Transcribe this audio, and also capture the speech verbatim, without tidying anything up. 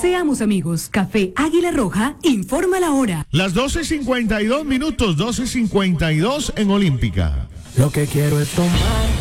Seamos amigos. Café Águila Roja informa la hora. Las doce cincuenta y dos minutos, doce cincuenta y dos en Olímpica. Lo que quiero es tomar